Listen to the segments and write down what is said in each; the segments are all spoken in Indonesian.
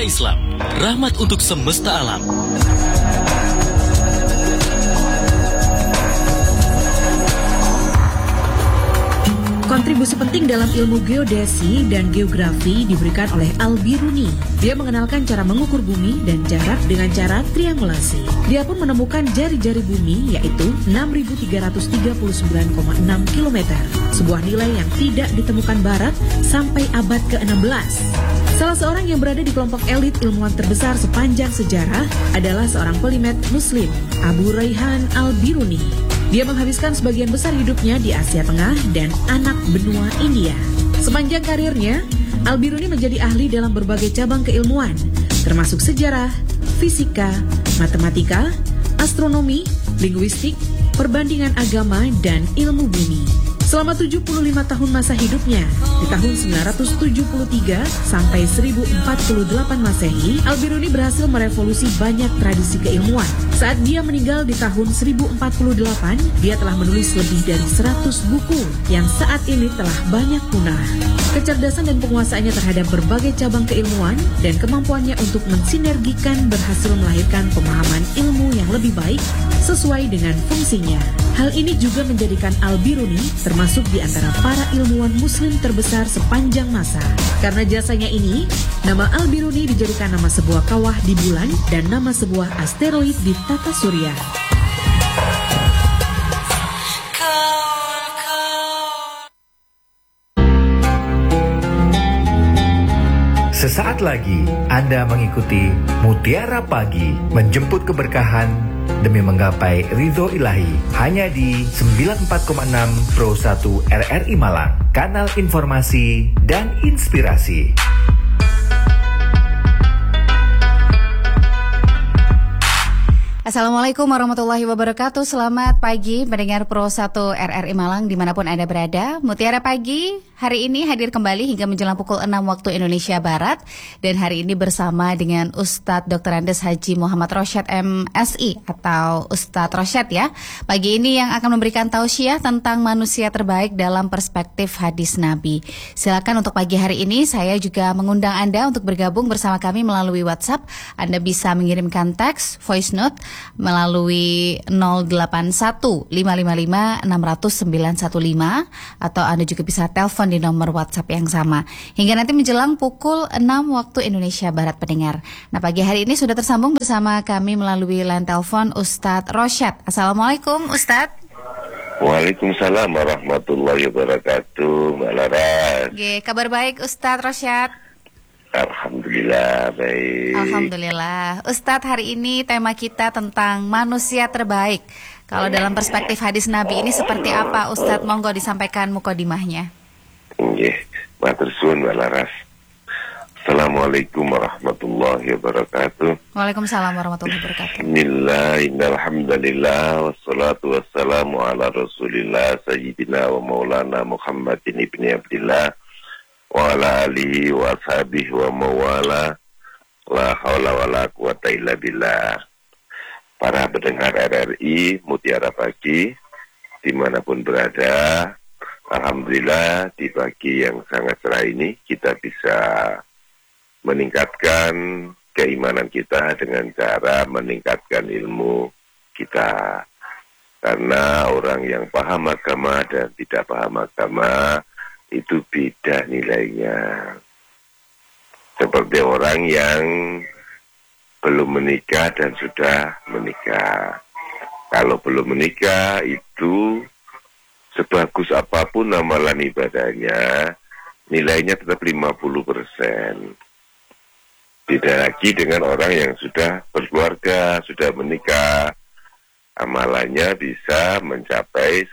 Islam, rahmat untuk semesta alam. Kontribusi penting dalam ilmu geodesi dan geografi diberikan oleh Al-Biruni. Dia mengenalkan cara mengukur bumi dan jarak dengan cara triangulasi. Dia pun menemukan jari-jari bumi yaitu 6.339,6 km. Sebuah nilai yang tidak ditemukan barat sampai abad ke-16. Salah seorang yang berada di kelompok elit ilmuwan terbesar sepanjang sejarah adalah seorang polimet Muslim, Abu Rayhan Al-Biruni. Dia menghabiskan sebagian besar hidupnya di Asia Tengah dan anak benua India. Sepanjang karirnya, Al-Biruni menjadi ahli dalam berbagai cabang keilmuan, termasuk sejarah, fisika, matematika, astronomi, linguistik, perbandingan agama, dan ilmu bumi. Selama 75 tahun masa hidupnya, di tahun 973 sampai 1048 Masehi, Al-Biruni berhasil merevolusi banyak tradisi keilmuan. Saat dia meninggal di tahun 1048, dia telah menulis lebih dari 100 buku yang saat ini telah banyak punah. Kecerdasan dan penguasaannya terhadap berbagai cabang keilmuan dan kemampuannya untuk mensinergikan berhasil melahirkan pemahaman ilmu yang lebih baik sesuai dengan fungsinya. Hal ini juga menjadikan Al-Biruni termasuk di antara para ilmuwan muslim terbesar sepanjang masa. Karena jasanya ini, nama Al-Biruni dijadikan nama sebuah kawah di bulan dan nama sebuah asteroid di tata surya. Sesaat lagi Anda mengikuti Mutiara Pagi, menjemput keberkahan demi menggapai ridho ilahi, hanya di 94,6 Pro 1 RRI Malang, kanal informasi dan inspirasi. Assalamualaikum warahmatullahi wabarakatuh. Selamat pagi pendengar Pro 1 RRI Malang dimanapun Anda berada. Mutiara Pagi hari ini hadir kembali hingga menjelang pukul 6 waktu Indonesia Barat. Dan hari ini bersama dengan Ustadz Dr. Andes Haji Muhammad Rosyad MSI atau Ustadz Rosyad ya. Pagi ini yang akan memberikan tausiah tentang manusia terbaik dalam perspektif hadis Nabi. Silakan untuk pagi hari ini saya juga mengundang Anda untuk bergabung bersama kami melalui WhatsApp. Anda bisa mengirimkan teks, voice note melalui 081-555-600-915 atau Anda juga bisa telepon di nomor WhatsApp yang sama hingga nanti menjelang pukul 6 waktu Indonesia Barat pendengar. Nah pagi hari ini sudah tersambung bersama kami melalui line telepon Ustadz Rosyad. Assalamualaikum Ustadz. Waalaikumsalam warahmatullahi wabarakatuh, Mbak Laras. Kabar baik Ustadz Rosyad. Alhamdulillah baik. Alhamdulillah. Ustadz, hari ini tema kita tentang manusia terbaik. Kalau dalam perspektif hadis Nabi ini seperti apa Ustadz? Monggo disampaikan mukadimahnya. Nggih, matur suwun Mbak Laras. Assalamualaikum warahmatullahi wabarakatuh. Waalaikumsalam warahmatullahi wabarakatuh. Bismillah, innalhamdulillah, wassalatu wassalamu ala rasulillah, sayyidina wa maulana Muhammadin ibni Abdillah wa ala alihi wa ashabihi wa mawala, la hawla wa la quwata illa billah. Para pendengar RRI Mutiara Pagi dimanapun berada, alhamdulillah di pagi yang sangat cerah ini kita bisa meningkatkan keimanan kita dengan cara meningkatkan ilmu kita. Karena orang yang paham agama dan tidak paham agama itu beda nilainya. Seperti orang yang belum menikah dan sudah menikah. Kalau belum menikah itu sebagus apapun amalan ibadahnya, nilainya tetap 50%. Beda lagi dengan orang yang sudah berkeluarga, sudah menikah, amalannya bisa mencapai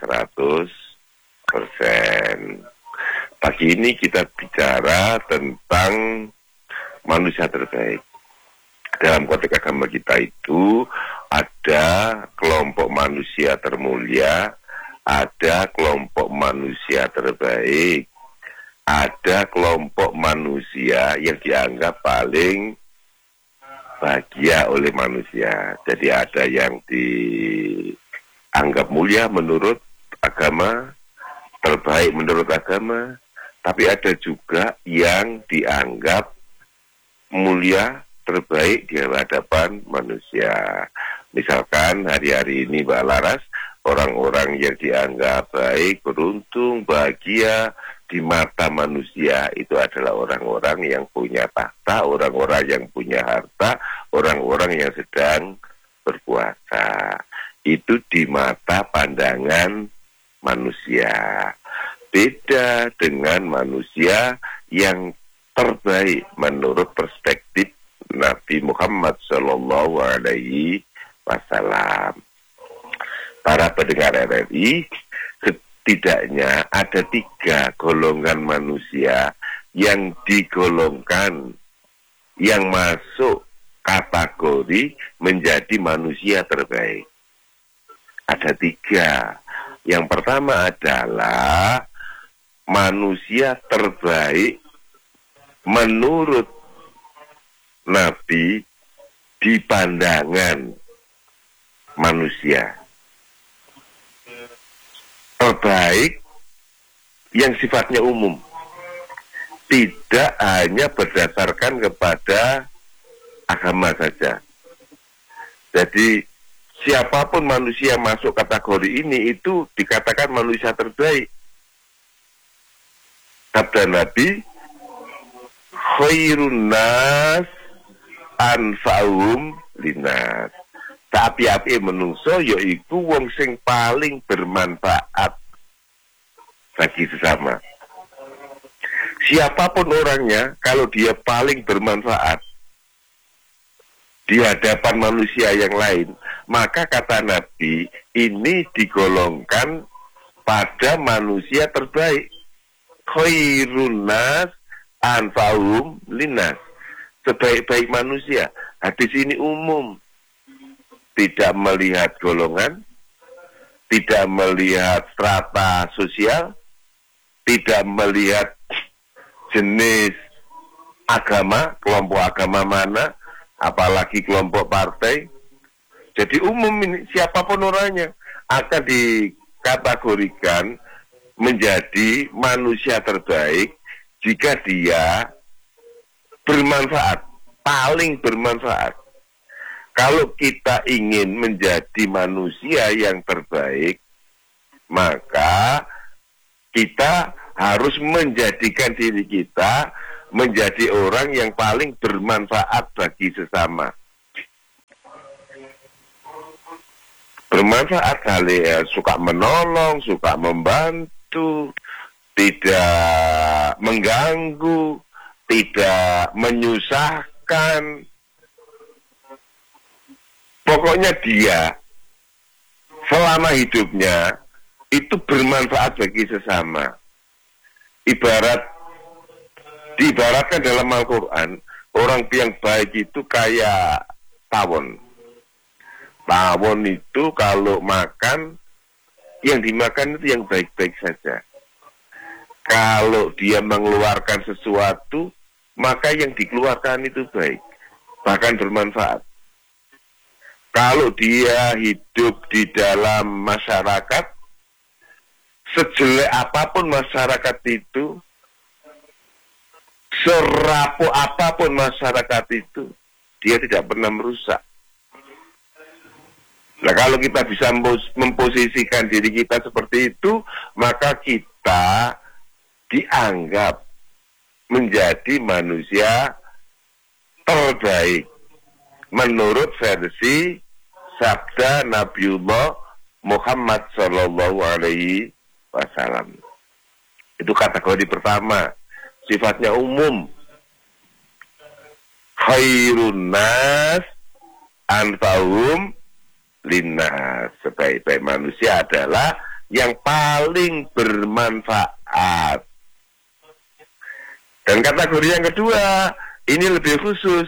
100%. Pagi ini kita bicara tentang manusia terbaik. Dalam konteks agama kita itu ada kelompok manusia termulia, ada kelompok manusia terbaik, ada kelompok manusia yang dianggap paling bahagia oleh manusia. Jadi ada yang dianggap mulia menurut agama, terbaik menurut agama, tapi ada juga yang dianggap mulia, terbaik di hadapan manusia. Misalkan hari-hari ini Mbak Laras, orang-orang yang dianggap baik, beruntung, bahagia di mata manusia itu adalah orang-orang yang punya tahta, orang-orang yang punya harta, orang-orang yang sedang berpuasa. Itu di mata pandangan manusia. Beda dengan manusia yang terbaik menurut perspektif Nabi Muhammad SAW. Para pendengar RRI, setidaknya ada 3 golongan manusia yang digolongkan, yang masuk kategori menjadi manusia terbaik. Ada 3. Yang pertama adalah manusia terbaik menurut Nabi di pandangan manusia. Terbaik yang sifatnya umum, tidak hanya berdasarkan kepada agama saja. Jadi siapapun manusia masuk kategori ini itu dikatakan manusia terbaik. Sabda Nabi, khairun nas anfa'uhum linnas. Api-api menungso yaitu wong sing paling bermanfaat bagi sesama. Siapapun orangnya, kalau dia paling bermanfaat di hadapan manusia yang lain, maka kata Nabi, ini digolongkan pada manusia terbaik. Khairun nas anfa'uhum linnas. Sebaik-baik manusia. Hadis ini umum. Tidak melihat golongan, tidak melihat strata sosial, tidak melihat jenis agama, kelompok agama mana, apalagi kelompok partai. Jadi umum ini, siapapun orangnya akan dikategorikan menjadi manusia terbaik jika dia bermanfaat, paling bermanfaat. Kalau kita ingin menjadi manusia yang terbaik, maka kita harus menjadikan diri kita menjadi orang yang paling bermanfaat bagi sesama. Bermanfaat kali suka menolong, suka membantu, tidak mengganggu, tidak menyusahkan. Pokoknya dia selama hidupnya itu bermanfaat bagi sesama. Diibaratkan dalam Al-Quran, orang yang baik itu kayak tawon. Tawon itu kalau makan, yang dimakan itu yang baik-baik saja. Kalau dia mengeluarkan sesuatu, maka yang dikeluarkan itu baik, bahkan bermanfaat. Kalau dia hidup di dalam masyarakat, sejelek apapun masyarakat itu, serapuh apapun masyarakat itu, dia tidak pernah merusak. Nah, kalau kita bisa memposisikan diri kita seperti itu, maka kita dianggap menjadi manusia terbaik menurut versi sabda Nabiullah Muhammad SAW. Itu kategori pertama, sifatnya umum. Khairun nas anfa'uhum linnas. Sebaik-baik manusia adalah yang paling bermanfaat. Dan kategori yang kedua, ini lebih khusus.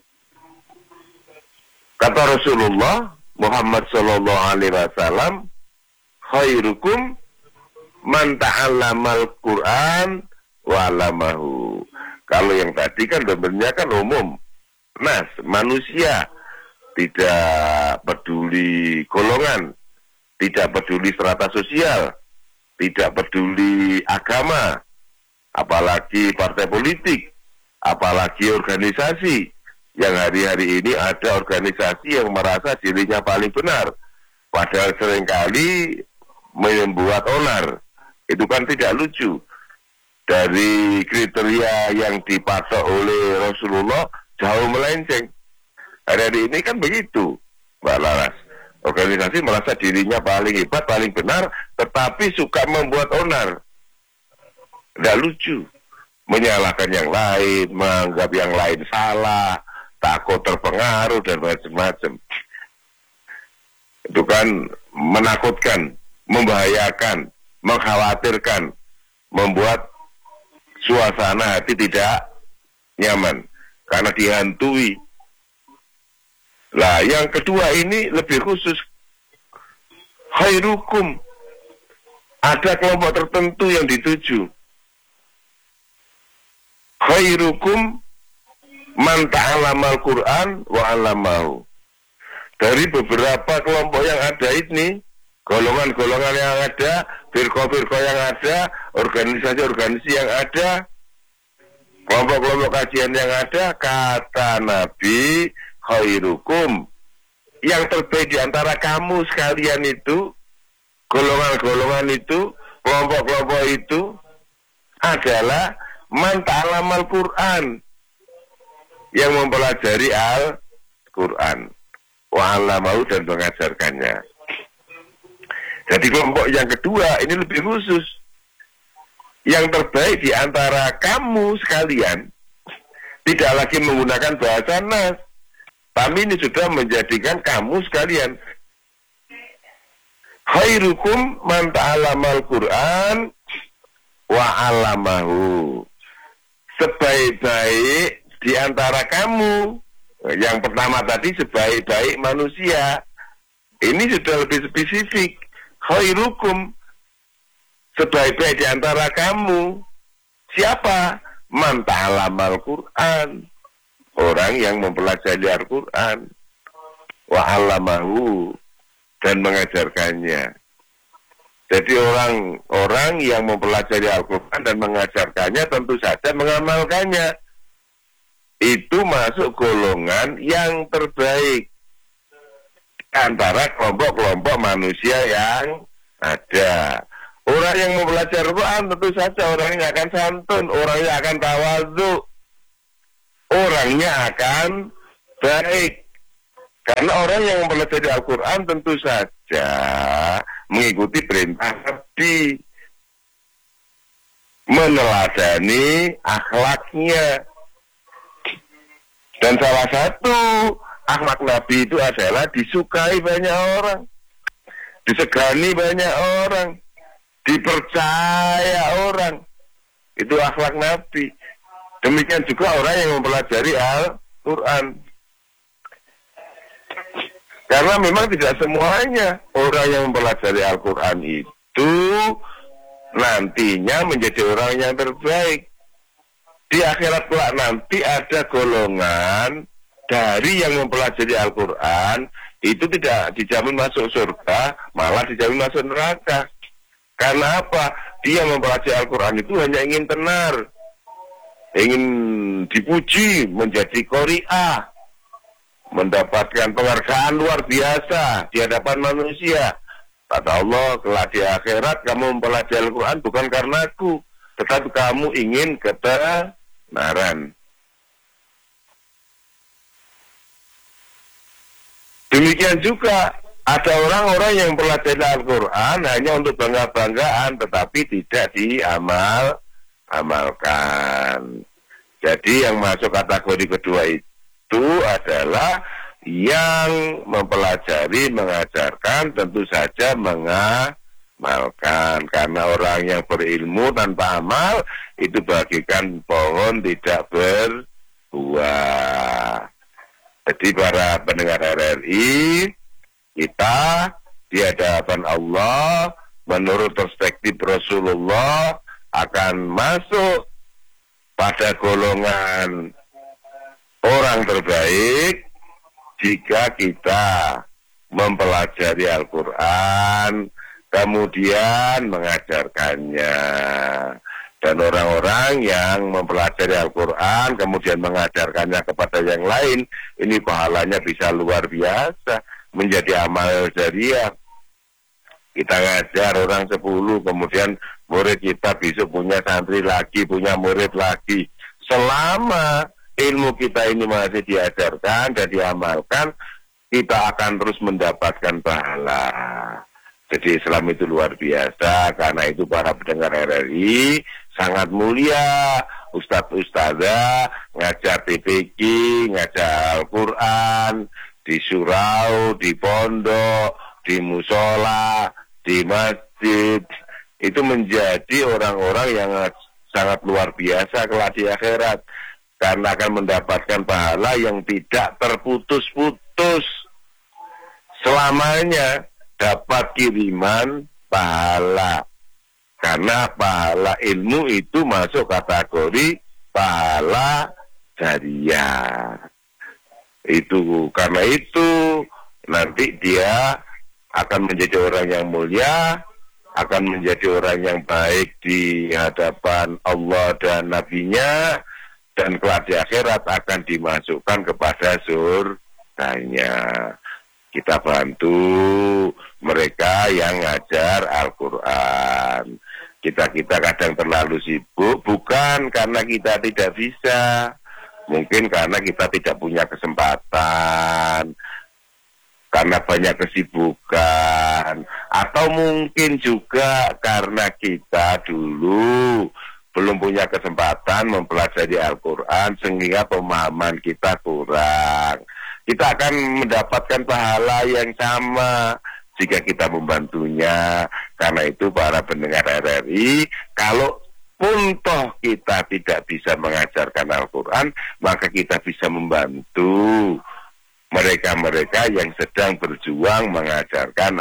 Kata Rasulullah Muhammad SAW, khairukum man ta'allamal Qur'an wa 'allamahu. Kalau yang tadi kan sebenarnya kan umum. Nas, manusia, tidak peduli golongan, tidak peduli strata sosial, tidak peduli agama, apalagi partai politik, apalagi organisasi yang hari-hari ini ada organisasi yang merasa dirinya paling benar, padahal seringkali membuat onar. Itu kan tidak lucu. Dari kriteria yang dipatok oleh Rasulullah jauh melenceng. Hari-hari ini kan begitu, Mbak Laras. Organisasi merasa dirinya paling hebat, paling benar, tetapi suka membuat onar. Tidak lucu. Menyalahkan yang lain, menganggap yang lain salah, takut terpengaruh, dan macam-macam. Itu kan menakutkan, membahayakan, mengkhawatirkan, membuat suasana hati tidak nyaman karena dihantui. Lah, yang kedua ini lebih khusus. Khairukum. Ada kelompok tertentu yang dituju. Khairukum man ta'alamal Qur'an wa 'allamahu. Dari beberapa kelompok yang ada ini, golongan-golongan yang ada, firqah-firqah yang ada, organisasi-organisasi yang ada, kelompok-kelompok kajian yang ada, kata Nabi, khairukum, yang terbaik di antara kamu sekalian itu, golongan-golongan itu, kelompok-kelompok itu adalah man ta'alamal Qur'an, yang mempelajari Al-Qur'an wa 'allamahu, dan mengajarkannya. Jadi kelompok yang kedua ini lebih khusus. Yang terbaik di antara kamu sekalian tidak lagi menggunakan bahasa nas, tapi ini sudah menjadikan kamu sekalian. Khairukum man ta'alamal Qur'an wa 'allamahu. Sebaik-baik di antara kamu. Yang pertama tadi sebaik-baik manusia. Ini sudah lebih spesifik. Khairukum, sebaik-baik di antara kamu. Siapa? Man ta'alamal Qur'an. Orang yang mempelajari Al-Qur'an. Wa 'allamahu, dan mengajarkannya. Jadi orang yang mempelajari Al-Qur'an dan mengajarkannya tentu saja mengamalkannya. Itu masuk golongan yang terbaik antara kelompok-kelompok manusia yang ada. Orang yang mempelajari Al-Quran tentu saja orangnya akan santun, orangnya akan tawadhu, orangnya akan baik. Karena orang yang mempelajari Al-Quran tentu saja mengikuti perintah Nabi, meneladani akhlaknya. Dan salah satu akhlak Nabi itu adalah disukai banyak orang, disegani banyak orang, dipercaya orang. Itu akhlak Nabi. Demikian juga orang yang mempelajari Al-Quran. Karena memang tidak semuanya orang yang mempelajari Al-Quran itu nantinya menjadi orang yang terbaik. Di akhirat kelak nanti ada golongan dari yang mempelajari Al-Quran itu tidak dijamin masuk surga, malah dijamin masuk neraka. Karena apa? Dia mempelajari Al-Quran itu hanya ingin tenar, ingin dipuji, menjadi qari'ah, mendapatkan penghargaan luar biasa di hadapan manusia. Kata Allah, kelak di akhirat kamu mempelajari Al-Quran bukan karena aku, tetapi kamu ingin ketenaran. Demikian juga ada orang-orang yang mempelajari Al-Quran hanya untuk bangga-banggaan, tetapi tidak diamalkan. Jadi yang masuk kategori kedua itu adalah yang mempelajari, mengajarkan, tentu saja mengamalkan. Karena orang yang berilmu tanpa amal itu bagikan pohon tidak berbuah. Jadi para pendengar RRI, kita di hadapan Allah menurut perspektif Rasulullah akan masuk pada golongan orang terbaik jika kita mempelajari Al-Quran, kemudian mengajarkannya. Dan orang-orang yang mempelajari Al-Quran kemudian mengajarkannya kepada yang lain, ini pahalanya bisa luar biasa, menjadi amal jariah. Kita ngajar orang 10, kemudian murid kita besok punya santri lagi, punya murid lagi. Selama ilmu kita ini masih diajarkan dan diamalkan, kita akan terus mendapatkan pahala. Jadi Islam itu luar biasa, karena itu para pendengar RRI sangat mulia. Ustadz-ustadzah ngajar TPQ, ngajar Al-Quran, di surau, di pondok, di musola, di masjid. Itu menjadi orang-orang yang sangat luar biasa kelak di akhirat. Karena akan mendapatkan pahala yang tidak terputus-putus. Selamanya dapat kiriman pahala. Karena pahala ilmu itu masuk kategori pahala jariah. Itu karena itu nanti dia akan menjadi orang yang mulia, akan menjadi orang yang baik di hadapan Allah dan Nabi-Nya, dan kelak di akhirat akan dimasukkan kepada surganya. Kita bantu mereka yang ngajar Al-Quran. Kita kadang terlalu sibuk, bukan karena kita tidak bisa, mungkin karena kita tidak punya kesempatan, karena banyak kesibukan, atau mungkin juga karena kita dulu belum punya kesempatan mempelajari Al-Quran sehingga pemahaman kita kurang. Kita akan mendapatkan pahala yang sama jika kita membantunya. Karena itu para pendengar RRI, kalau pun toh kita tidak bisa mengajarkan Al-Quran, maka kita bisa membantu mereka-mereka yang sedang berjuang mengajarkan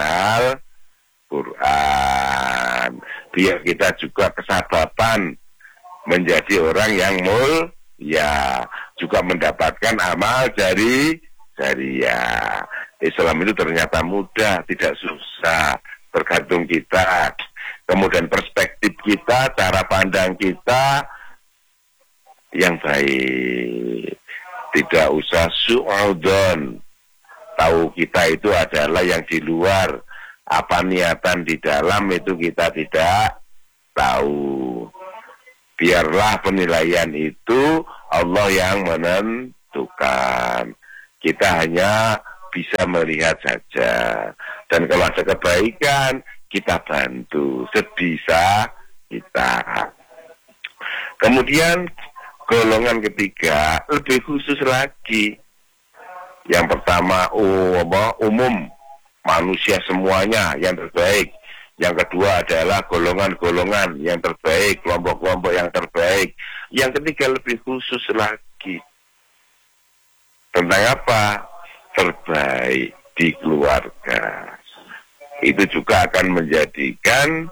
Al-Quran. Biar kita juga kesabatan menjadi orang yang mulia, juga mendapatkan amal jariah. Islam itu ternyata mudah, tidak susah, tergantung kita. Kemudian perspektif kita, cara pandang kita yang baik. Tidak usah su'udon. Tahu kita itu adalah yang di luar. Apa niatan di dalam itu kita tidak tahu. Biarlah penilaian itu Allah yang menentukan. Kita hanya bisa melihat saja. Dan kalau ada kebaikan, kita bantu sebisa kita. Kemudian golongan ketiga lebih khusus lagi. Yang pertama umum, manusia semuanya yang terbaik. Yang kedua adalah golongan-golongan yang terbaik, kelompok-kelompok yang terbaik. Yang ketiga lebih khusus lagi. Tentang apa? Terbaik di keluarga. Itu juga akan menjadikan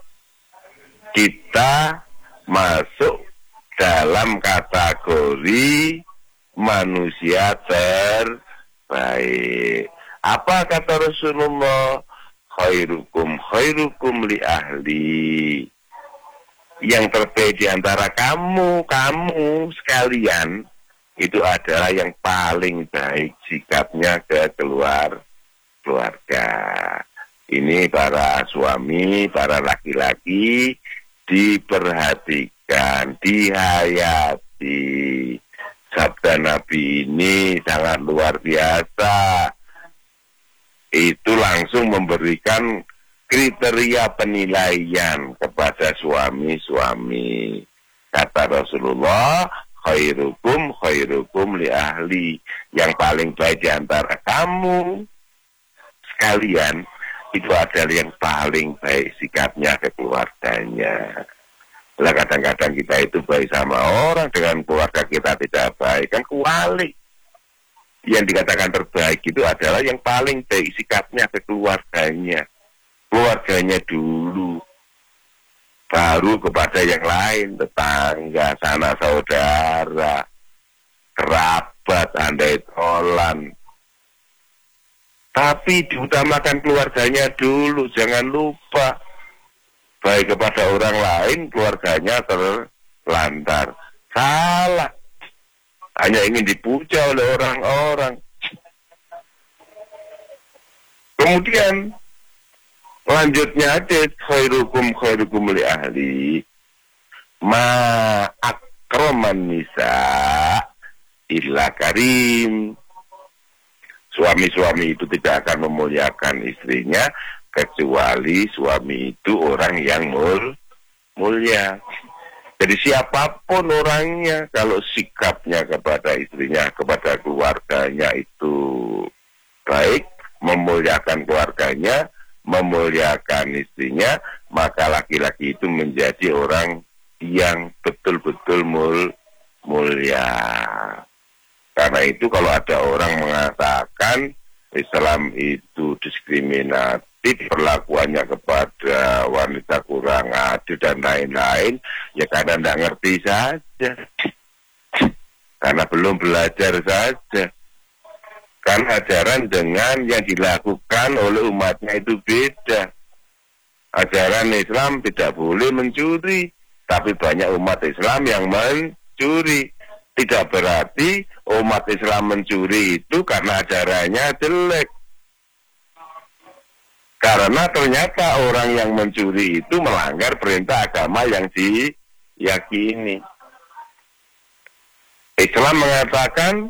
kita masuk dalam kategori manusia terbaik. Apa kata Rasulullah? Khairukum li ahli. Yang terbaik di antara kamu sekalian itu adalah yang paling baik sikapnya ke keluarga. Ini para suami, para laki-laki diperhatikan, dihayati. Sabda Nabi ini sangat luar biasa. Itu langsung memberikan kriteria penilaian kepada suami-suami. Kata Rasulullah, khairukum li ahli. Yang paling baik di antara kamu sekalian itu adalah yang paling baik sikapnya ke keluarganya. Lah kadang-kadang kita itu baik sama orang, dengan keluarga kita tidak baik, kan kuali. Yang dikatakan terbaik itu adalah yang paling baik sikapnya ke keluarganya. Keluarganya dulu, baru kepada yang lain, tetangga, sanak saudara, kerabat, andai tolan. Tapi diutamakan keluarganya dulu, jangan lupa. Baik kepada orang lain, keluarganya lantar. Salah. Hanya ingin dipuja oleh orang-orang. Kemudian lanjutnya hadis khairukum li ahli ma akraman nisa illa karim. Suami-suami itu tidak akan memuliakan istrinya kecuali suami itu orang yang mulia. Jadi siapapun orangnya, kalau sikapnya kepada istrinya, kepada keluarganya itu baik, memuliakan keluarganya, memuliakan istrinya, maka laki-laki itu menjadi orang yang betul-betul mulia. Karena itu kalau ada orang mengatakan Islam itu diskriminatif, perlakuannya kepada wanita kurang adil dan lain-lain, ya karena tidak ngerti saja. Karena belum belajar saja. Karena ajaran dengan yang dilakukan oleh umatnya itu beda. Ajaran Islam tidak boleh mencuri, tapi banyak umat Islam yang mencuri. Tidak berarti umat Islam mencuri itu karena ajarannya jelek. Karena ternyata orang yang mencuri itu melanggar perintah agama yang diyakini. Islam mengatakan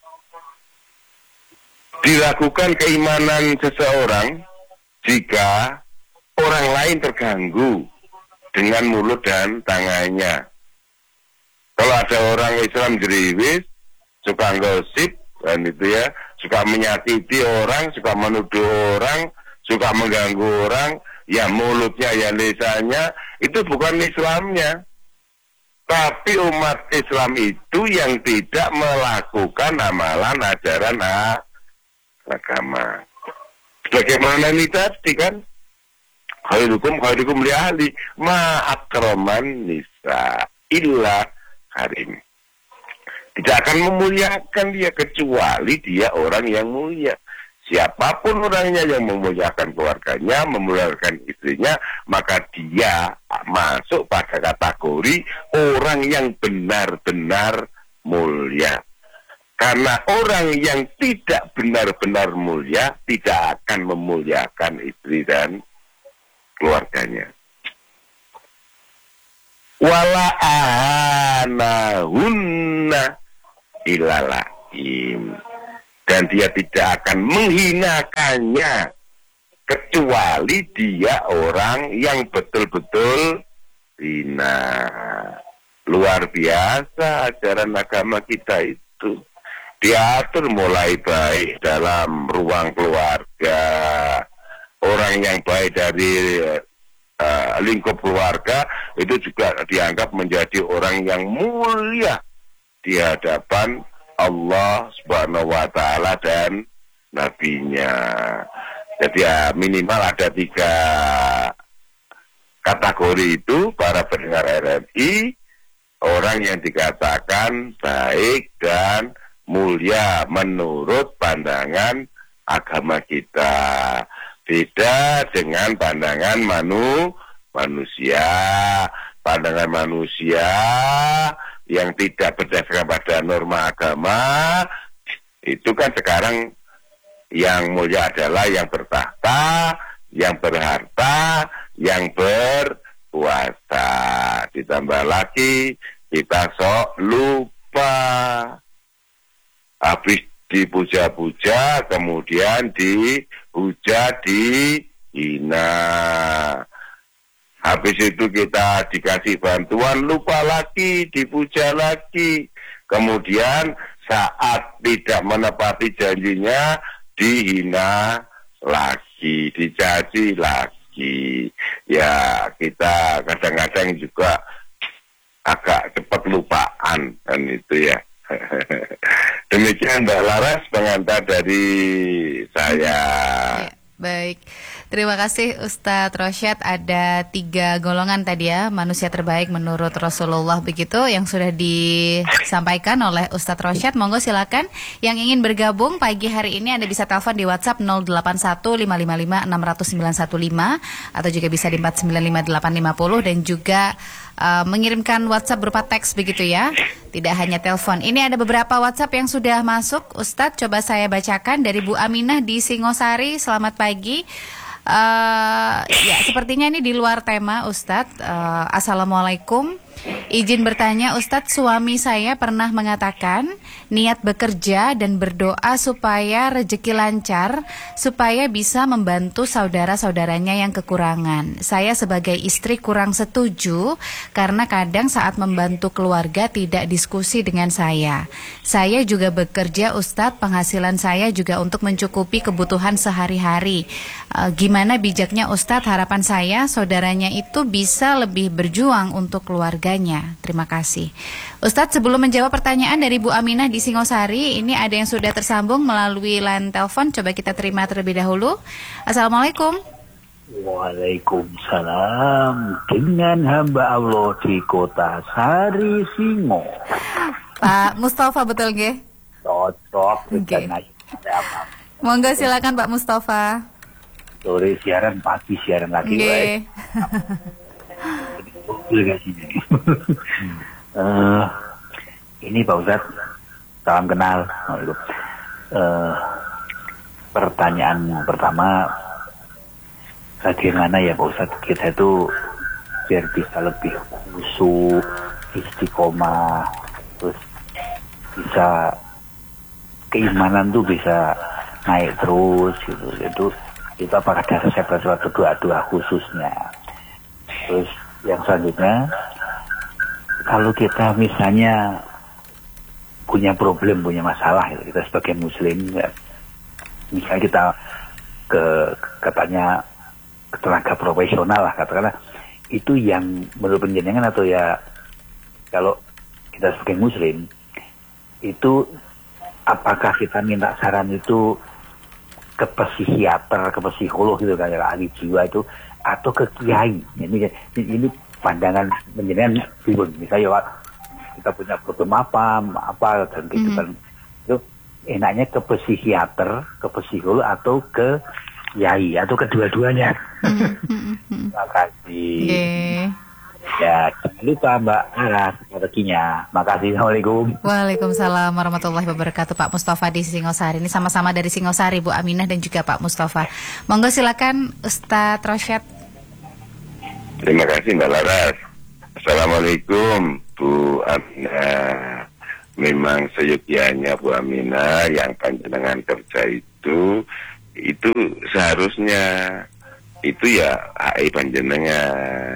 dilakukan keimanan seseorang jika orang lain terganggu dengan mulut dan tangannya. Kalau ada orang Islam jeriwis, suka gosip, dan itu ya, suka menyakiti orang, suka menuduh orang, suka mengganggu orang, ya mulutnya, ya lisannya, itu bukan Islamnya. Tapi umat Islam itu yang tidak melakukan amalan ajaran agama. Bagaimana ini tadi kan? Khairukum li ahli ma akraman nisa illa karim. Tidak akan memuliakan dia kecuali dia orang yang mulia. Siapapun orangnya yang memuliakan keluarganya, memuliakan istrinya, maka dia masuk pada kategori orang yang benar-benar mulia. Karena orang yang tidak benar-benar mulia tidak akan memuliakan istri dan keluarganya. Wala anahunna ilalaim, dan dia tidak akan menghinakannya kecuali dia orang yang betul-betul hina. Luar biasa ajaran agama kita itu. Diatur mulai baik dalam ruang keluarga. Orang yang baik dari lingkup keluarga itu juga dianggap menjadi orang yang mulia di hadapan Allah Subhanahu wa Ta'ala dan Nabi-Nya. Jadi ya minimal ada 3 kategori itu para pendengar RRI, orang yang dikatakan baik dan mulia menurut pandangan agama kita. Beda dengan pandangan manusia. Pandangan manusia yang tidak berdasarkan pada norma agama, itu kan sekarang yang mulia adalah yang bertahta, yang berharta, yang berkuasa. Ditambah lagi kita sok lupa. Habis dipuja-puja, kemudian dihujat, dihina. Habis itu kita dikasih bantuan, lupa lagi, dipuja lagi. Kemudian saat tidak menepati janjinya, dihina lagi, dicaci lagi. Ya, kita kadang-kadang juga agak cepat lupaan, kan itu ya. Demikian Mbak Laras, pengantar dari saya. Ya, baik. Terima kasih Ustadz Rosyad. Ada 3 golongan tadi ya, manusia terbaik menurut Rasulullah begitu yang sudah disampaikan oleh Ustadz Rosyad. Monggo silakan yang ingin bergabung pagi hari ini Anda bisa telepon di WhatsApp 081555600915 atau juga bisa di 495850 dan juga mengirimkan WhatsApp berupa teks begitu ya. Tidak hanya telepon. Ini ada beberapa WhatsApp yang sudah masuk. Ustadz, coba saya bacakan dari Bu Aminah di Singosari. Selamat pagi. Ya, sepertinya ini di luar tema Ustadz. Assalamualaikum. Izin bertanya Ustadz, suami saya pernah mengatakan niat bekerja dan berdoa supaya rezeki lancar, supaya bisa membantu saudara-saudaranya yang kekurangan. Saya sebagai istri kurang setuju karena kadang saat membantu keluarga tidak diskusi dengan saya. Saya juga bekerja Ustadz, penghasilan saya juga untuk mencukupi kebutuhan sehari-hari. Gimana bijaknya Ustadz, harapan saya saudaranya itu bisa lebih berjuang untuk keluarganya. Terima kasih. Ustadz, sebelum menjawab pertanyaan dari Bu Aminah di Singosari, ini ada yang sudah tersambung melalui line telepon. Coba kita terima terlebih dahulu. Assalamualaikum. Waalaikumsalam. Dengan hamba Allah di kota Sari Singo. Pak Mustafa betul nggih? Cocok. Okay. Monggo silakan Pak Mustafa. Sore siaran, pagi siaran lagi. Nggih. Ini Pak Ustadz, salam kenal. Pertanyaan pertama, bagaimana ya Pak Ustadz kita itu biar bisa lebih khusyuk, istiqomah, terus bisa keimanan tuh bisa naik terus gitu. Itu apakah ada resep suatu doa-doa khususnya? Terus yang selanjutnya, kalau kita misalnya punya problem, punya masalah, gitu, kita sebagai muslim, ya, misalnya kita katanya ke tenaga profesional lah, katakanlah, itu yang menurut penjenengan atau ya, kalau kita sebagai muslim, itu apakah kita minta saran itu ke psikiater, ke psikolog gitu kan, ya, ahli jiwa itu, atau ke kiai. Ini pandangan menjenengan bingung. Misalnya kita punya problem apa dan gitu kan, itu enaknya ke psikiater, ke psikolog atau ke kiai atau kedua-duanya. Terima kasih. Ya, jangan lupa Mbak Ara rezekinya. Makasih. Assalamualaikum. Waalaikumsalam warahmatullahi wabarakatuh. Pak Mustafa di Singosari. Ini sama-sama dari Singosari, Bu Aminah dan juga Pak Mustafa. Monggo silakan Ustadz Rosyad. Terima kasih Mbak Laras. Assalamualaikum Bu Aminah. Memang seyogianya Bu Aminah yang panjenengan kerja itu seharusnya itu ya HI panjenengan.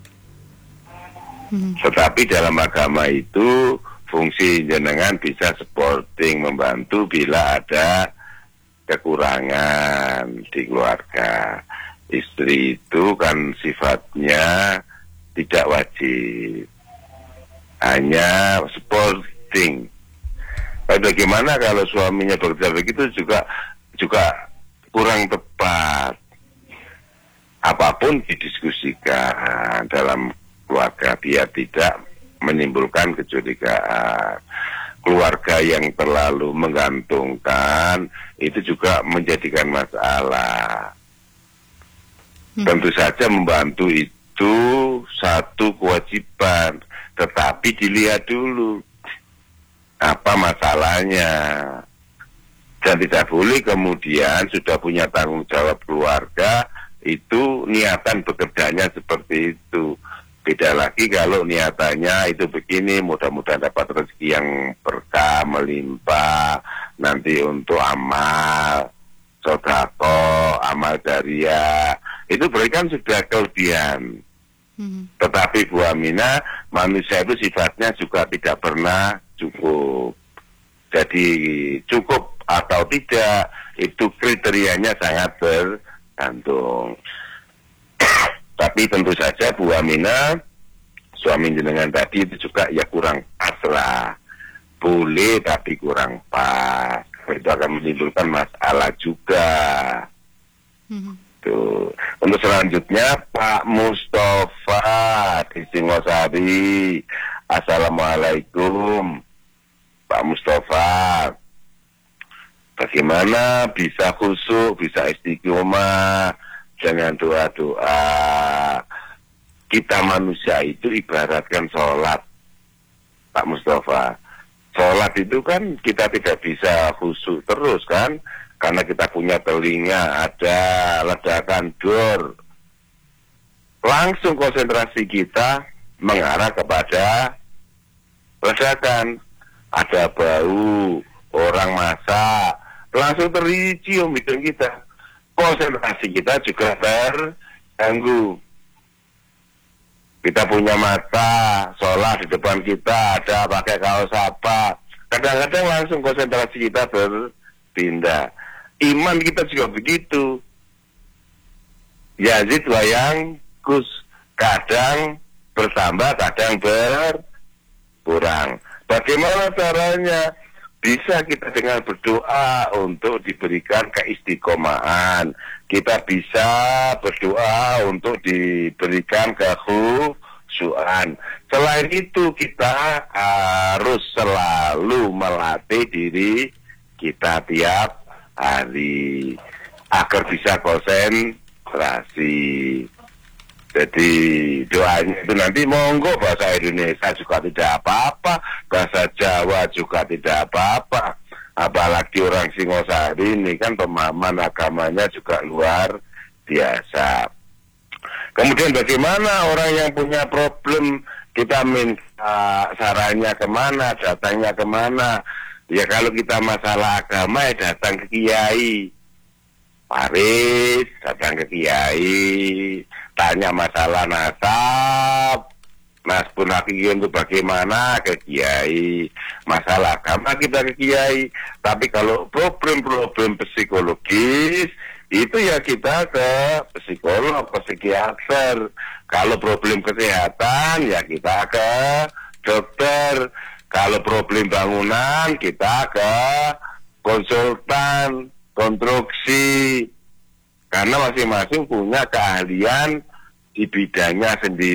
Tetapi dalam agama itu fungsi jenengan bisa supporting, membantu bila ada kekurangan di keluarga. Istri itu kan sifatnya tidak wajib, hanya supporting. Tapi bagaimana kalau suaminya bekerja begitu juga kurang tepat. Apapun didiskusikan dalam keluarga biar tidak menimbulkan kecurigaan. Keluarga yang terlalu menggantungkan itu juga menjadikan masalah. Tentu saja membantu itu satu kewajiban, tetapi dilihat dulu apa masalahnya. Dan tidak boleh kemudian sudah punya tanggung jawab keluarga itu niatan bekerjanya seperti itu. Beda lagi kalau niatannya itu begini, mudah-mudahan dapat rezeki yang berkah, melimpah, nanti untuk amal, sodako, amal jariah, itu berarti kan sudah kelebihan. Tetapi Bu Aminah, manusia itu sifatnya juga tidak pernah cukup. Jadi cukup atau tidak, itu kriterianya sangat bergantung. Tapi tentu saja Bu Aminah, suami jenengan tadi itu juga ya kurang pas lah. Boleh tapi kurang pas. Itu akan menimbulkan masalah juga. Itu. Untuk selanjutnya Pak Mustafa di Singosari. Assalamualaikum Pak Mustafa. Bagaimana bisa khusyuk, bisa istiqomah dengan doa-doa? Kita manusia itu ibaratkan sholat, Pak Mustafa. Sholat itu kan kita tidak bisa khusyuk terus kan, karena kita punya telinga, ada ledakan dor. Langsung konsentrasi kita mengarah kepada ledakan. Ada bau, orang masak, langsung tercium hidung kita. Konsentrasi kita juga terganggu. Kita punya mata, sholat di depan kita, ada pakai kaos apa. Kadang-kadang langsung konsentrasi kita berpindah. Iman kita juga begitu. Yazid wayang kus, kadang bertambah, kadang berkurang. Bagaimana caranya? Bisa kita dengan berdoa untuk diberikan keistiqomahan. Kita bisa berdoa untuk diberikan kekhusyuan. Selain itu kita harus selalu melatih diri kita tiap hari agar bisa konsentrasi. Jadi doanya itu nanti monggo bahasa Indonesia juga tidak apa-apa, bahasa Jawa juga tidak apa-apa. Apalagi orang Singosari ini kan pemahaman agamanya juga luar biasa. Kemudian bagaimana orang yang punya problem, kita minta sarannya kemana, datangnya kemana. Ya kalau kita masalah agama ya datang ke kiai. Paris, datang ke kiai, tanya masalah nasab, nas pun itu bagaimana ke kiai, masalah agama kita ke kiai. Tapi kalau problem-problem psikologis itu ya kita ke psikolog, ke psikiater. Kalau problem kesehatan ya kita ke dokter. Kalau problem bangunan kita ke konsultan konstruksi, karena masing-masing punya keahlian di bidangnya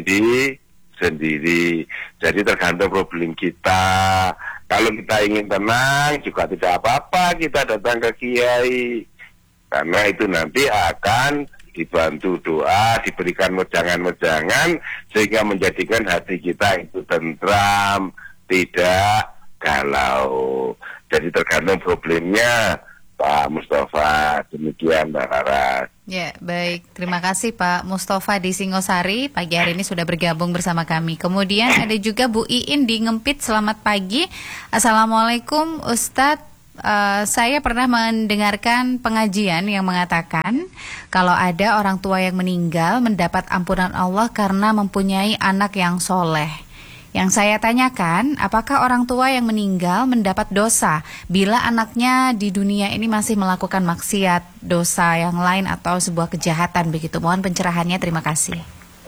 sendiri. Jadi tergantung problem kita. Kalau kita ingin tenang juga tidak apa-apa kita datang ke kiai, karena itu nanti akan dibantu doa, diberikan wejangan-wejangan sehingga menjadikan hati kita itu tentram, tidak galau. Jadi tergantung problemnya, Pak Mustafa. Demikian Mbak Laras. Ya, baik. Terima kasih Pak Mustafa di Singosari. Pagi hari ini sudah bergabung bersama kami. Kemudian ada juga Bu Iin di Ngempit. Selamat pagi. Assalamualaikum Ustadz. Saya pernah mendengarkan pengajian yang mengatakan kalau ada orang tua yang meninggal mendapat ampunan Allah karena mempunyai anak yang soleh. Yang saya tanyakan, apakah orang tua yang meninggal mendapat dosa bila anaknya di dunia ini masih melakukan maksiat, dosa yang lain atau sebuah kejahatan begitu? Mohon pencerahannya, terima kasih.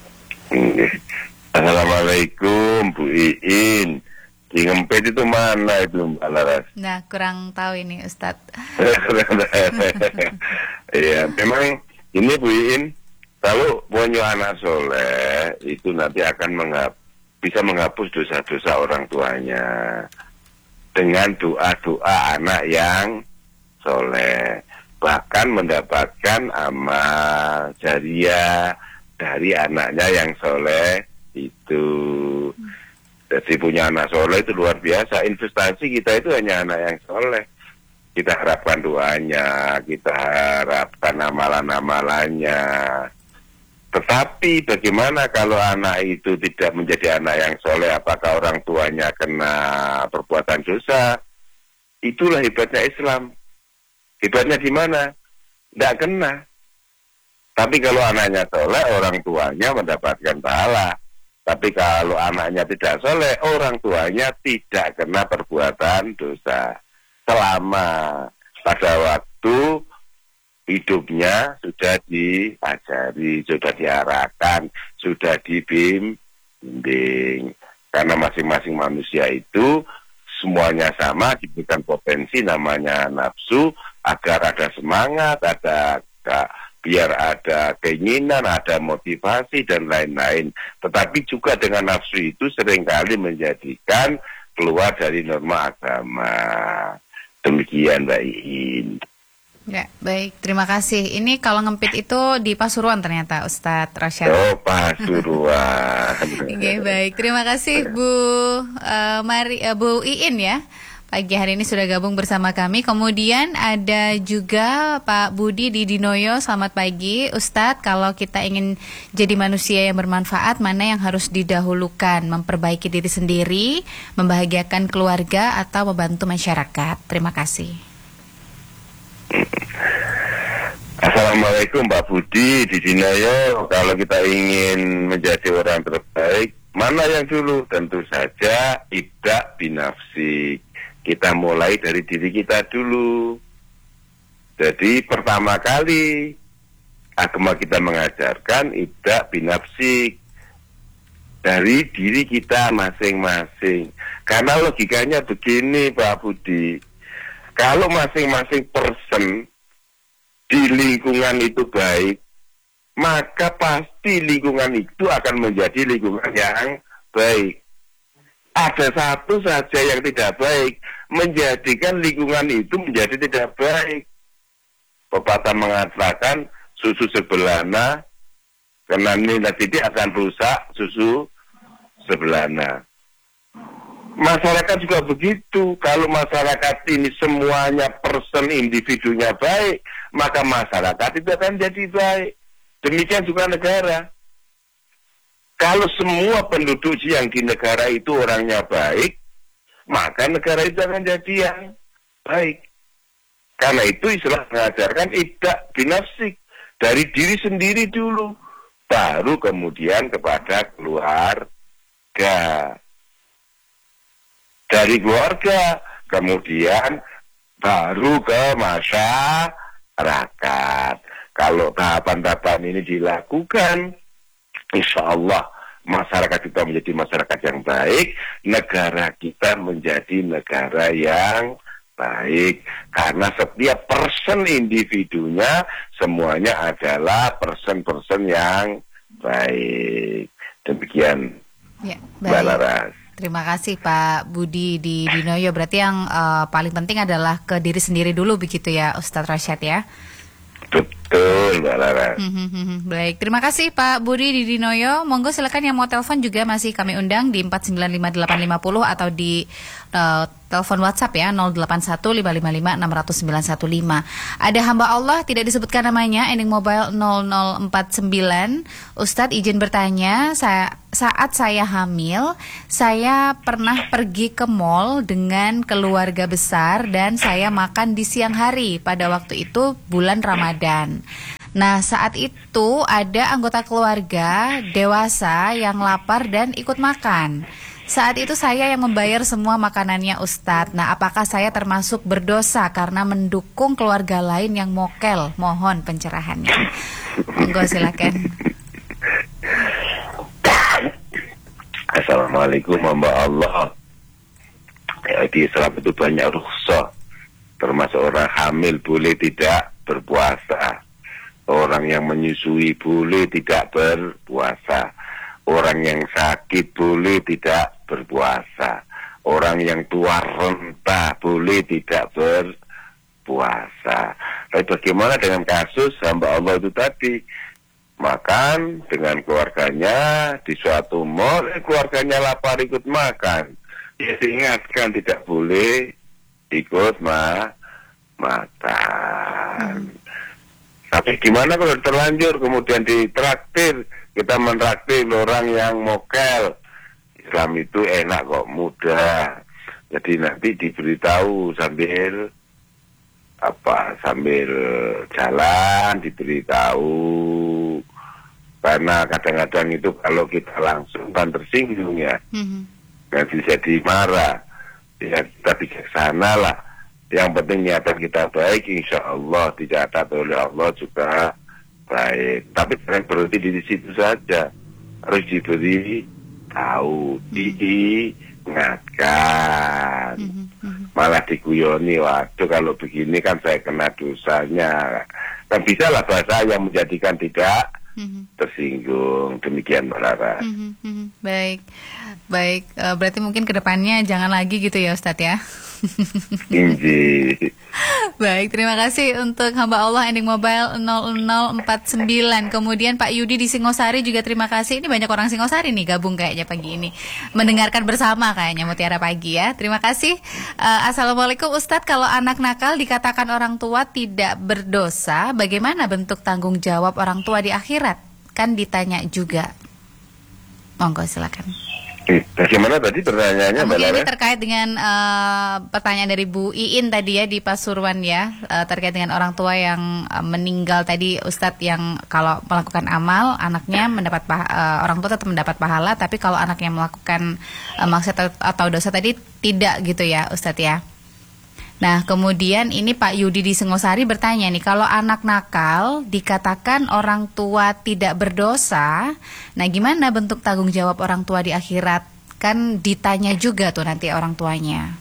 Assalamualaikum Bu Iin. Di Ngempet itu mana itu Mbak Laras? Nah, kurang tahu ini Ustadz. Iya, memang ini Bu Iin, kalau punya anak soleh itu nanti akan bisa menghapus dosa-dosa orang tuanya dengan doa-doa anak yang soleh, bahkan mendapatkan amal jariah dari anaknya yang soleh itu. Jadi punya anak soleh itu luar biasa. Investasi kita itu hanya anak yang soleh. Kita harapkan doanya, kita harapkan amalan-amalannya. Tetapi bagaimana kalau anak itu tidak menjadi anak yang soleh? Apakah orang tuanya kena perbuatan dosa? Itulah hebatnya Islam. Hebatnya di mana? Tidak kena. Tapi kalau anaknya soleh, orang tuanya mendapatkan pahala. Tapi kalau anaknya tidak soleh, orang tuanya tidak kena perbuatan dosa. Selama pada waktu hidupnya sudah diajari, sudah diarahkan, sudah dibimbing. Karena masing-masing manusia itu semuanya sama, diberikan potensi namanya nafsu, agar ada semangat, ada biar ada keinginan, ada motivasi dan lain-lain. Tetapi juga dengan nafsu itu seringkali menjadikan keluar dari norma agama. Demikian Mbak Iin. Ya, baik. Terima kasih. Ini kalau ngempit itu di Pasuruan ternyata, Ustadz Rasyad. Oh, Pasuruan. Oke, baik. Terima kasih Bu Bu Iin ya. Pagi hari ini sudah gabung bersama kami. Kemudian ada juga Pak Budi di Dinoyo. Selamat pagi, Ustadz. Kalau kita ingin jadi manusia yang bermanfaat, mana yang harus didahulukan? Memperbaiki diri sendiri, membahagiakan keluarga, atau membantu masyarakat? Terima kasih. Assalamualaikum Pak Budi di Dinoyo. Kalau kita ingin menjadi orang terbaik, mana yang dulu? Tentu saja ibda binafsik. Kita mulai dari diri kita dulu. Jadi pertama kali agama kita mengajarkan ibda binafsik, dari diri kita masing-masing. Karena logikanya begini Pak Budi, kalau masing-masing person di lingkungan itu baik, maka pasti lingkungan itu akan menjadi lingkungan yang baik. Ada satu saja yang tidak baik, menjadikan lingkungan itu menjadi tidak baik. Pepatah mengatakan susu sebelana, karena nilai titik akan rusak susu sebelana. Masyarakat juga begitu. Kalau masyarakat ini semuanya person individunya baik, maka masyarakat itu akan jadi baik. Demikian juga negara. Kalau semua penduduk yang di negara itu orangnya baik, maka negara itu akan jadi yang baik. Karena itu Islam mengajarkan ibda binafsik, dari diri sendiri dulu, baru kemudian kepada keluarga. Dari keluarga, kemudian baru ke masyarakat. Kalau tahapan-tahapan ini dilakukan, insya Allah masyarakat kita menjadi masyarakat yang baik, negara kita menjadi negara yang baik. Karena setiap person individunya semuanya adalah person-person yang baik. Demikian Ya, Mbak Laras. Terima kasih Pak Budi di Dinoyo. Berarti yang paling penting adalah ke diri sendiri dulu begitu ya Ustadz Rasyad ya. Betul Mbak Laras. Baik, terima kasih Pak Budi di Dinoyo. Monggo silakan yang mau telepon juga masih kami undang di 4958850 atau di telepon WhatsApp ya 0815556915. Ada hamba Allah tidak disebutkan namanya, ending mobile 0049. Ustadz izin bertanya, saat saya hamil, saya pernah pergi ke mall dengan keluarga besar dan saya makan di siang hari pada waktu itu bulan Ramadan. Nah, saat itu ada anggota keluarga dewasa yang lapar dan ikut makan. Saat itu saya yang membayar semua makanannya Ustadz. Nah, apakah saya termasuk berdosa karena mendukung keluarga lain yang mokel? Mohon pencerahannya. Monggo silakan. Assalamualaikum hamba Allah. Ya, di Islam itu banyak rukhsah. Termasuk orang hamil boleh tidak berpuasa. Orang yang menyusui boleh tidak berpuasa. Orang yang sakit boleh tidak berpuasa. Orang yang tua renta boleh tidak berpuasa. Tapi bagaimana dengan kasus hamba Allah itu tadi? Makan dengan keluarganya di suatu mall, keluarganya lapar ikut makan. Ya diingatkan tidak boleh ikut makan. Tapi gimana kalau terlanjur kemudian ditraktir, kita mentraktir orang yang mokel. Islam itu enak kok, mudah. Jadi nanti diberitahu sambil jalan diberitahu. Karena kadang-kadang itu kalau kita langsung kan tersinggung ya, nanti jadi marah. Ya kita bijaksana lah. Yang penting niatan kita baik, insya Allah dicatat oleh Allah juga baik. Tapi jangan berhenti di situ saja, harus diberi tahu, diingatkan. malah diguyoni, waduh kalau begini kan saya kena dosanya. Kan bisa lah bahasa yang menjadikan tidak tersinggung. Demikian Mbak Lara. Baik, berarti mungkin kedepannya jangan lagi gitu ya Ustadz ya. Inji. Baik, terima kasih untuk hamba Allah ending mobile 0049. Kemudian Pak Yudi di Singosari juga terima kasih. Ini banyak orang Singosari nih gabung kayaknya pagi ini. Mendengarkan bersama kayaknya Mutiara Pagi ya. Terima kasih. Assalamualaikum Ustadz, kalau anak nakal dikatakan orang tua tidak berdosa, bagaimana bentuk tanggung jawab orang tua di akhirat? Kan ditanya juga. Monggo silakan. Bagaimana tadi pertanyaannya Mbak Lara? Ini terkait dengan pertanyaan dari Bu Iin tadi ya di Pasuruan ya, terkait dengan orang tua yang meninggal tadi Ustadz, yang kalau melakukan amal anaknya mendapat orang tua tetap mendapat pahala, tapi kalau anaknya melakukan maksiat atau dosa tadi tidak gitu ya Ustadz ya. Nah kemudian ini Pak Yudi di Singosari bertanya nih, kalau anak nakal dikatakan orang tua tidak berdosa, nah gimana bentuk tanggung jawab orang tua di akhirat? Kan ditanya juga tuh nanti orang tuanya.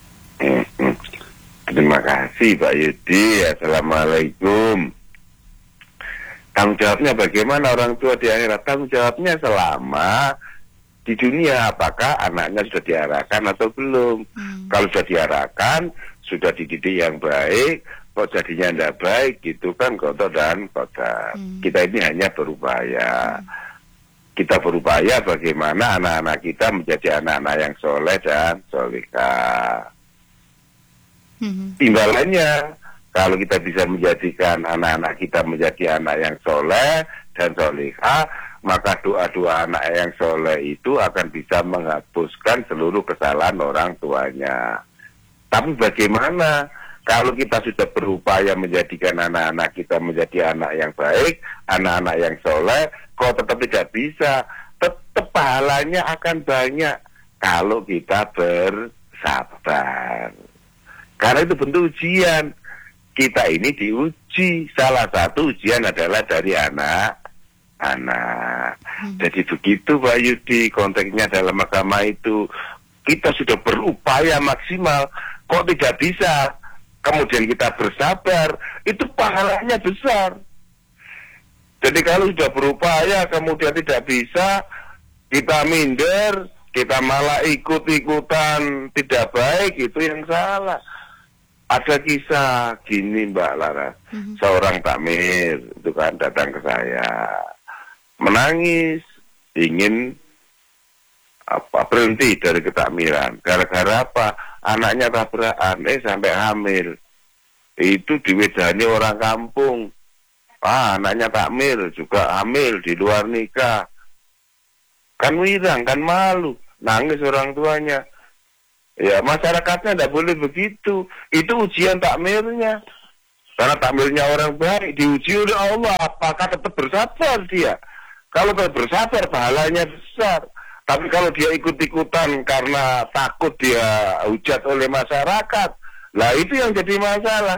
Terima kasih Pak Yudi. Assalamualaikum. Tanggung jawabnya bagaimana orang tua di akhirat? Tanggung jawabnya selama di dunia, apakah anaknya sudah diarahkan atau belum. Kalau sudah diarahkan, sudah dididik yang baik, kok jadinya tidak baik, gitu kan kotor dan kotor. Kita ini hanya berupaya. Kita berupaya bagaimana anak-anak kita menjadi anak-anak yang soleh dan solehah. Timbalannya, kalau kita bisa menjadikan anak-anak kita menjadi anak yang soleh dan solehah, maka doa-doa anak yang soleh itu akan bisa menghapuskan seluruh kesalahan orang tuanya. Tapi bagaimana kalau kita sudah berupaya menjadikan anak-anak kita menjadi anak yang baik, anak-anak yang soleh, kok tetap tidak bisa? Tetap pahalanya akan banyak kalau kita bersabar. Karena itu bentuk ujian. Kita ini diuji. Salah satu ujian adalah dari anak-anak. Jadi begitu Pak Yudi, konteksnya dalam agama itu. Kita sudah berupaya maksimal, kok tidak bisa? Kemudian kita bersabar, itu pahalanya besar. Jadi kalau sudah berupaya kemudian tidak bisa, kita minder, kita malah ikut-ikutan tidak baik, itu yang salah. Ada kisah gini Mbak Lara, seorang takmir itu kan datang ke saya, menangis, ingin berhenti dari ketakmiran. Gara-gara apa? Anaknya tabrakan, sampai hamil. Itu diwedani orang kampung. Anaknya takmir juga hamil di luar nikah. Kan wirang, kan malu, nangis orang tuanya. Ya masyarakatnya tidak boleh begitu. Itu ujian takmirnya. Karena takmirnya orang baik, diuji oleh Allah. Apakah tetap bersabar dia? Kalau tetap bersabar, pahalanya besar. Tapi kalau dia ikut-ikutan karena takut dia hujat oleh masyarakat, lah itu yang jadi masalah.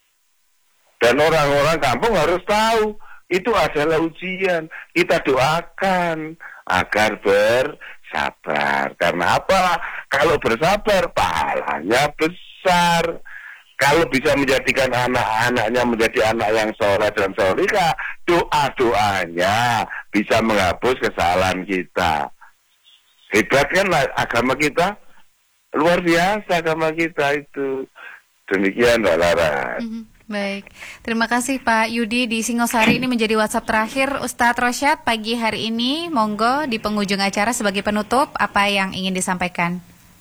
Dan orang-orang kampung harus tahu, itu adalah ujian. Kita doakan agar bersabar. Karena apa? Kalau bersabar, pahalanya besar. Kalau bisa menjadikan anak-anaknya menjadi anak yang soleh dan solehah, doa-doanya bisa menghapus kesalahan kita. Hebat kan agama kita, luar biasa agama kita itu. Demikian Mbak Lara. Baik, terima kasih Pak Yudi di Singosari. Ini menjadi WhatsApp terakhir Ustadz Rosyad pagi hari ini. Monggo di penghujung acara sebagai penutup, apa yang ingin disampaikan?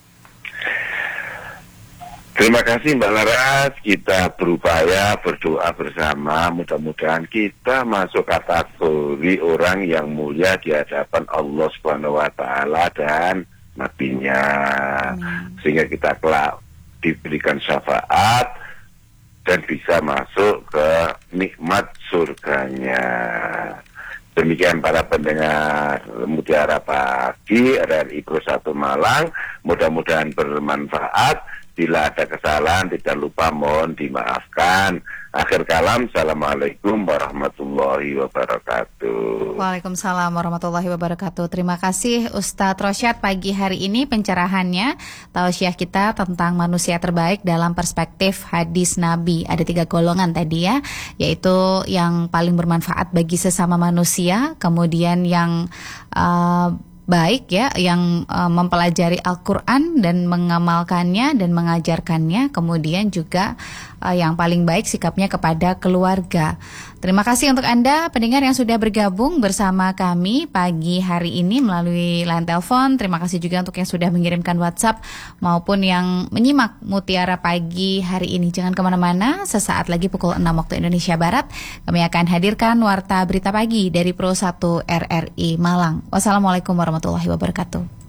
Terima kasih Mbak Laras, kita berupaya berdoa bersama, mudah-mudahan kita masuk kategori orang yang mulia di hadapan Allah Subhanahu wa Ta'ala dan Nabi-Nya. Sehingga kita kelak diberikan syafaat dan bisa masuk ke nikmat surganya. Demikian para pendengar Mutiara Pagi RRI Pro 1 Malang, mudah-mudahan bermanfaat. Bila ada kesalahan tidak lupa mohon dimaafkan. Akhir kalam, Assalamualaikum warahmatullahi wabarakatuh. Waalaikumsalam warahmatullahi wabarakatuh. Terima kasih Ustadz Rosyad pagi hari ini pencerahannya, tausiah kita tentang manusia terbaik dalam perspektif hadis Nabi. Ada 3 golongan tadi ya, yaitu yang paling bermanfaat bagi sesama manusia, kemudian yang baik ya, yang mempelajari Al-Quran dan mengamalkannya dan mengajarkannya, kemudian juga yang paling baik sikapnya kepada keluarga. Terima kasih untuk Anda pendengar yang sudah bergabung bersama kami pagi hari ini melalui line telepon. Terima kasih juga untuk yang sudah mengirimkan WhatsApp maupun yang menyimak Mutiara Pagi hari ini. Jangan kemana-mana, sesaat lagi pukul 6 waktu Indonesia Barat kami akan hadirkan Warta Berita Pagi dari Pro 1 RRI Malang. Wassalamualaikum warahmatullahi wabarakatuh.